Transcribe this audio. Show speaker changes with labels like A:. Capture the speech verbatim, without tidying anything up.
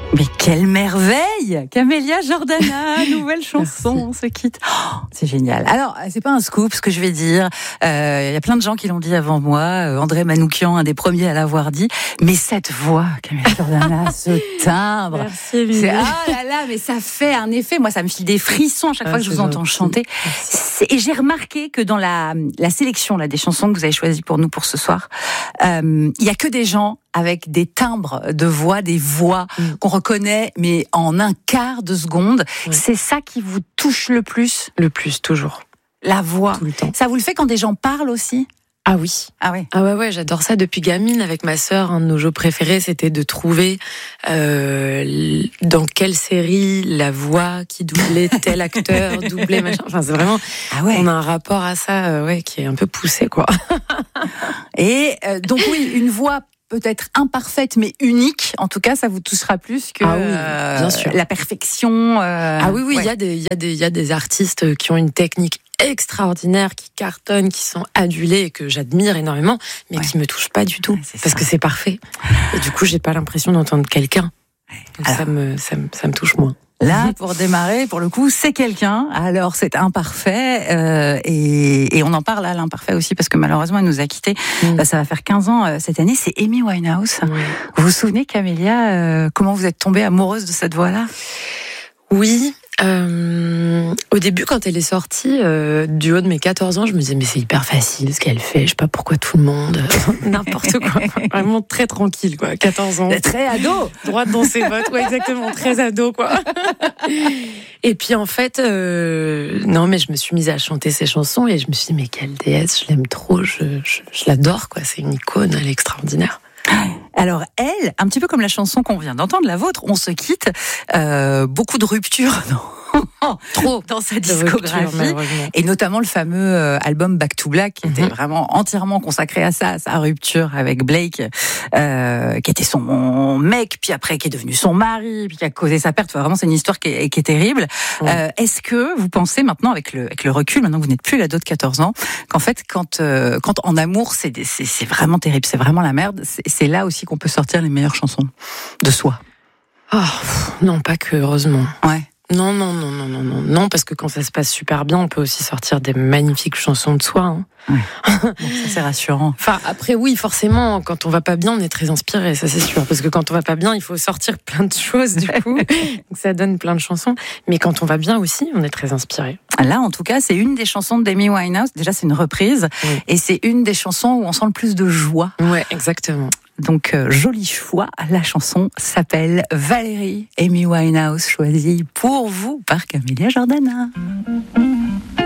A: Mais quelle merveille! Camélia Jordana, nouvelle chanson, on se quitte. Oh, c'est génial. Alors, c'est pas un scoop ce que je vais dire. Il euh, y a plein de gens qui l'ont dit avant moi. Euh, André Manoukian, un des premiers à l'avoir dit. Mais cette voix, Camélia Jordana, ce timbre.
B: Merci,
A: c'est, ah là là, mais ça fait un effet. Moi, ça me file des frissons à chaque ah, fois que je vous entends chanter. C'est, et j'ai remarqué que dans la, la sélection là, des chansons que vous avez choisies pour nous pour ce soir, il euh, y a que des gens avec des timbres de voix, des voix mmh. qu'on reconnaît, mais en un quart de seconde. Mmh. C'est ça qui vous touche le plus?
B: Le plus, toujours.
A: La voix.
B: Tout le temps.
A: Ça vous le fait quand des gens parlent aussi?
B: Ah oui.
A: Ah oui.
B: Ah ouais, ouais, j'adore ça depuis gamine. Avec ma sœur, un de nos jeux préférés, c'était de trouver euh, dans quelle série la voix qui doublait tel acteur, doublait machin. Enfin, c'est vraiment...
A: Ah ouais.
B: On a un rapport à ça euh, ouais, qui est un peu poussé, quoi.
A: Et euh, donc oui, une voix peut-être imparfaite mais unique, en tout cas ça vous touchera plus que
B: ah oui, bien sûr.
A: La perfection. Euh...
B: Ah oui oui, il
A: ouais.
B: y a des il y a des il y a des artistes qui ont une technique extraordinaire, qui cartonnent, qui sont adulés et que j'admire énormément, mais ouais. qui me touchent pas du tout ouais, parce ça. que c'est parfait. Et du coup, j'ai pas l'impression d'entendre quelqu'un. Donc Alors, ça me ça me ça me touche moins.
A: Là, pour démarrer, pour le coup, c'est quelqu'un. Alors, c'est imparfait. Euh, et, et on en parle à l'imparfait aussi, parce que malheureusement, elle nous a quittés. Mmh. Ça va faire quinze ans euh, cette année. C'est Amy Winehouse. Mmh. Vous vous souvenez, Camélia, euh, comment vous êtes tombée amoureuse de cette voix-là?
B: Oui. Euh, au début, quand elle est sortie, euh, du haut de mes quatorze ans, je me disais, mais c'est hyper facile ce qu'elle fait. Je sais pas pourquoi tout le monde, n'importe quoi. Vraiment très tranquille, quoi. quatorze ans.
A: Très ado.
B: Droite dans ses bottes, ouais, exactement. Très ado, quoi. Et puis, en fait, euh, non, mais je me suis mise à chanter ses chansons et je me suis dit, mais quelle déesse, je l'aime trop, je, je, je l'adore, quoi. C'est une icône, elle est extraordinaire.
A: Alors elle, un petit peu comme la chanson qu'on vient d'entendre, la vôtre, on se quitte, euh, beaucoup de ruptures dans,
B: trop
A: dans sa discographie, et notamment le fameux euh, album Back to Black, qui mm-hmm. était vraiment entièrement consacré à ça, à sa rupture avec Blake, euh, qui était son mec, puis après qui est devenu son mari, puis qui a causé sa perte. Enfin, vraiment, c'est une histoire qui est, qui est terrible. Mm. Euh, est-ce que vous pensez maintenant, avec le, avec le recul, maintenant que vous n'êtes plus l'ado de quatorze ans, qu'en fait, quand, euh, quand en amour, c'est, c'est, c'est vraiment terrible, c'est vraiment la merde, c'est, c'est là aussi qu'on peut sortir les meilleures chansons de soi?
B: Oh, non, pas que, heureusement.
A: Ouais.
B: Non, non, non, non, non, non, non, parce que quand ça se passe super bien, on peut aussi sortir des magnifiques chansons de soi. Hein.
A: Oui. Donc ça, c'est rassurant.
B: Enfin, après, oui, forcément, quand on va pas bien, on est très inspiré, ça c'est sûr. Parce que quand on va pas bien, il faut sortir plein de choses, du coup. Donc ça donne plein de chansons. Mais quand on va bien aussi, on est très inspiré.
A: Là, en tout cas, c'est une des chansons d'Amy Winehouse. Déjà, c'est une reprise. Oui. Et c'est une des chansons où on sent le plus de joie.
B: Ouais, exactement.
A: Donc, euh, joli choix. La chanson s'appelle Valérie, Amy Winehouse, choisie pour vous par Camélia Jordana.